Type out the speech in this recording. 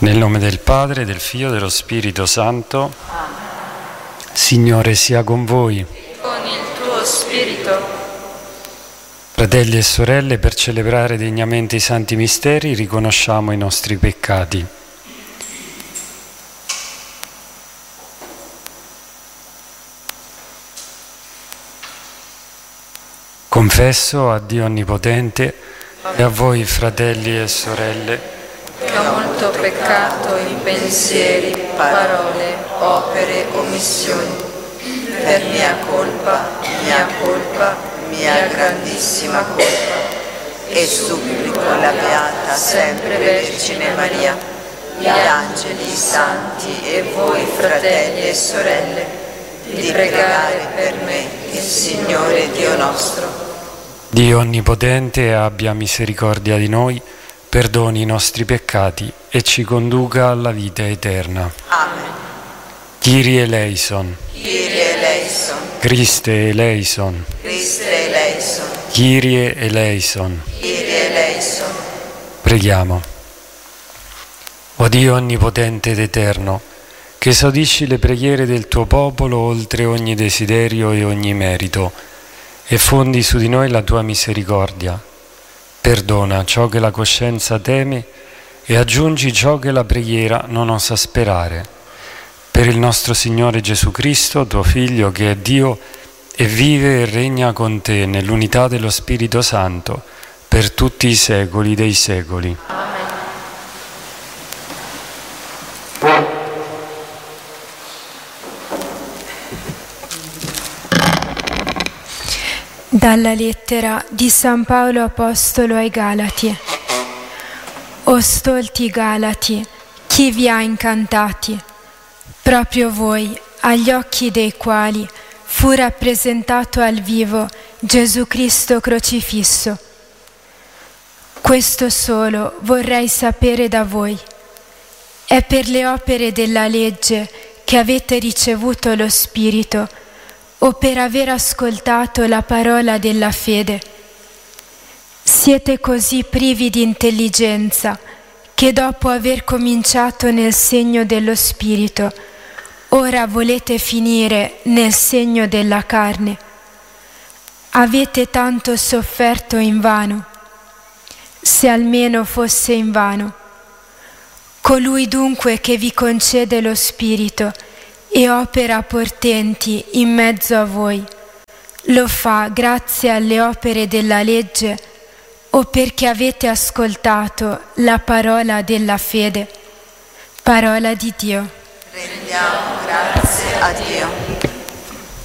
Nel nome del Padre, del Figlio e dello Spirito Santo. Amen. Signore sia con voi. Con il tuo spirito. Fratelli e sorelle, per celebrare degnamente i santi misteri riconosciamo i nostri peccati. Confesso a Dio Onnipotente e a voi, fratelli e sorelle, che ho molto peccato in pensieri, parole, opere, omissioni, per mia colpa, mia grandissima colpa, e supplico la Beata sempre Vergine Maria, gli angeli, i santi e voi, fratelli e sorelle, di pregare per me il Signore Dio nostro. Dio Onnipotente abbia misericordia di noi, perdoni i nostri peccati e ci conduca alla vita eterna. Amen. Kyrie eleison. Kyrie eleison. Christe eleison. Christe eleison. Kyrie eleison. Kyrie eleison. Preghiamo. O Dio Onnipotente ed Eterno, che esaudisci le preghiere del tuo popolo oltre ogni desiderio e ogni merito, e fondi su di noi la tua misericordia. Perdona ciò che la coscienza teme e aggiungi ciò che la preghiera non osa sperare. Per il nostro Signore Gesù Cristo, tuo Figlio, che è Dio e vive e regna con te nell'unità dello Spirito Santo, per tutti i secoli dei secoli. Amen. Dalla lettera di San Paolo Apostolo ai Galati. O stolti Galati, chi vi ha incantati? Proprio voi, agli occhi dei quali fu rappresentato al vivo Gesù Cristo crocifisso. Questo solo vorrei sapere da voi. È per le opere della legge che avete ricevuto lo Spirito, o per aver ascoltato la parola della fede? Siete così privi di intelligenza che dopo aver cominciato nel segno dello Spirito, ora volete finire nel segno della carne. Avete tanto sofferto invano, se almeno fosse invano. Colui dunque che vi concede lo Spirito e opera portenti in mezzo a voi, lo fa grazie alle opere della legge o perché avete ascoltato la parola della fede? Parola di Dio. Rendiamo grazie a Dio.